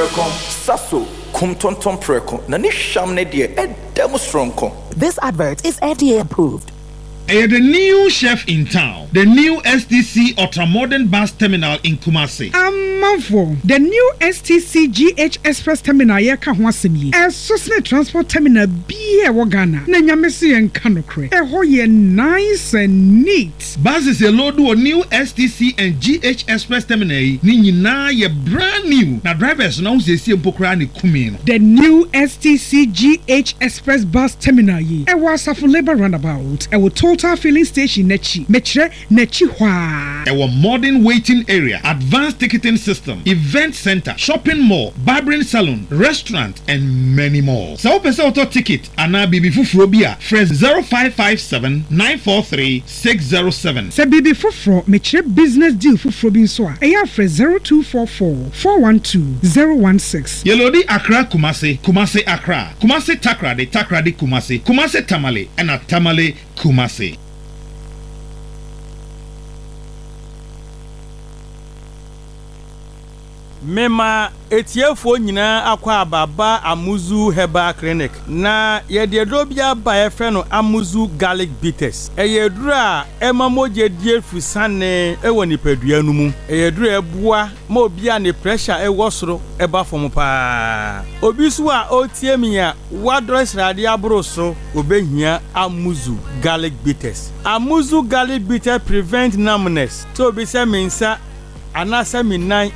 preko saso kumtonton preko na ni sham ne de edem stronko. This advert is FDA approved. The new chef in town, the new STC Ultramodern Bus Terminal in Kumasi. Amanfo, the new STC GH Express Terminal yeka ho asem yi. Sosne transport terminal bi e wo Ghana. Na nyamese yen kanokre. Ho ye nice and neat. Buses a load of new STC and GH Express Terminal ni nyina ye brand new. Na drivers na usesi empokra ni kumi no. The new STC GH Express Bus Terminal yi. E wa Asafo Labour Roundabout. E wo Total Filling Station nechi. Mechre nechi hwa. E wo modern waiting area, advanced ticketing system, event center, shopping mall, barbering salon, restaurant, and many more. So pese auto ticket ana bibi fufuro bia fresh 0557 943 607. Se bibi fufuro mechre business deal fufuro bi nso a eya fresh 0244 412 016. Yelodi Accra Kumasi, Kumasi Accra, Kumasi Takrade Kumasi, Kumasi Tamale, and a Tamale Kumasi. Mema etiefo nyina akwa ababa Amuzu Herbal Clinic na yededro bia ba efe no Amuzu Garlic Bitters eyedro a emamoje die fusane ewo nipadua nu mu eyedro ebua ma obi a ne pressure ewo soro eba fom pa obi so a otie mi a wadro srade abro so obehia Amuzu Garlic Bitters. Amuzu Garlic Bitters prevent numbness to be say mensa anasa minan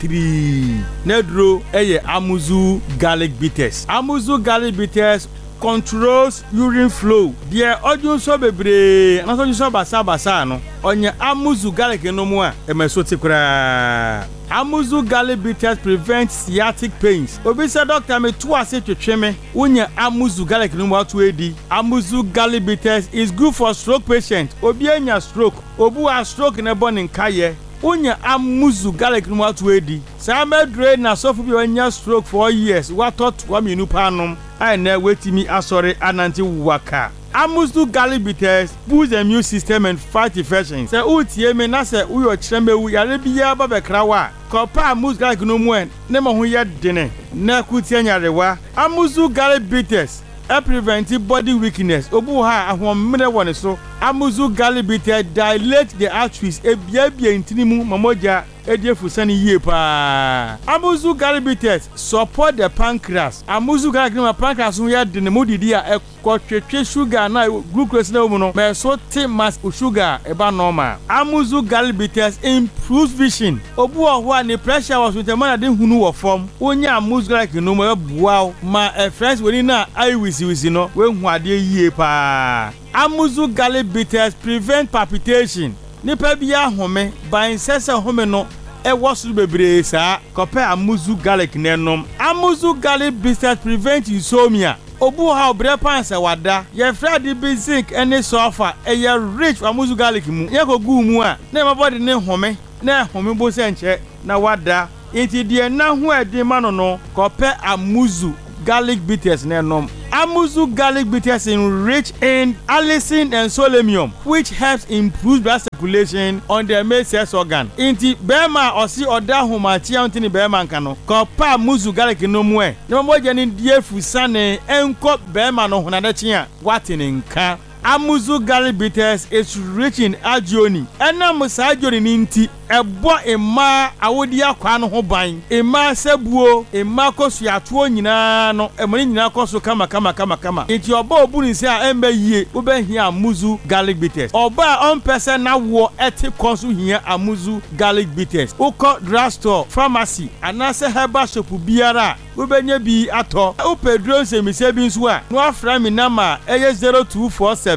83 nedro eye Amuzu Garlic Bitters. Amuzu Garlic Bitters controls urine flow. There odun so bebre anaso so basa no onye Amuzu Garlic no mu a emeso tikura. Amuzu Garlic Bitters prevent sciatic pains. Obi say doctor me to ase twetwe me wonya Amuzu Garlic no mu atu edi. Amuzu Garlic Bitters is good for stroke patient. Obi anya stroke, obu a stroke na born in kaye Unya Amuzu Garlic no atu edi. Sa medre na sofu bi onya stroke for years. What thought wa me nupa nom. I na wetimi asore ananti waka. Amuzu Garlic Bitters boost the immune system and fight infections. Say utie me na say uyo chremewu yare biya ba bekra wa. Kopa Amuzu Garlic no mu en ne mo ho ye dene. Na kutie nyarewa. Amuzu Garlic Bitters prevent body weakness. Obu ha ahomre woni so. Amuzu Garlic Bitters dilate the arteries ebia intinimu mamoja ediefusani yie pa. Amuzu Garlic Bitters support the pancreas. Amuzu Garlic no pancreas ho ya de ne modidi a ekotwetwe sugar na glucose na omuno me so te mass sugar eba normal. Amuzu Garlic Bitters improves vision. Obu ho a ne pressure was with the man de hunu wo form. Onya Amuzu Garlic no mo ebuaw ma friends woni na eye wisi no we hu ade yie pa. Amuzu Garlic Bitters prevent palpitation. Nipa bia home ban sese home no e wosu bebre sa kope Amuzu Garlic nenom. Amuzu Garlic Bitters prevent insomnia. Obu ha obre panse wada ye frade be zinc ene sulfur e ye rich Amuzu Garlic mu ye ko gu mu a na my body ne home na home bo se nche na wada enti de na ho edi ma no kope Amuzu Garlic Bitters nenom. Amuzu Garlic Bitters enrich in allicin and selenium, which helps improve blood circulation on the male sex organ. Inti bema osi oda humachi antini bema nkano. Kopa Amuzu Garlic no mwe. Na moja ni die fusane enko bema no hunadachi a watini nka. Amuzu Garlic Bitters is rich in agioni. Ena musa agioni ninti ebo ema awodi akwa no ho ban. Ema sebuo, ema kosu atuo nyina no, emoni nyina kosu kama. Enti oba obu ni se a embe yie, ube hia Amuzu Garlic Bitters. Oba on person na wo eti konsu hia Amuzu Garlic Bitters. Uko drugstore, pharmacy, anase herbal shop biara, ube nye bi ato. Upe drone se mi se bi nsu a, no afra mi nama eye 0247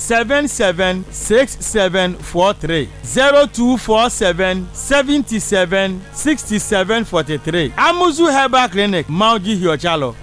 776743 0247 776743. Amuzu Herbal Clinic, Mauji Hiochalo.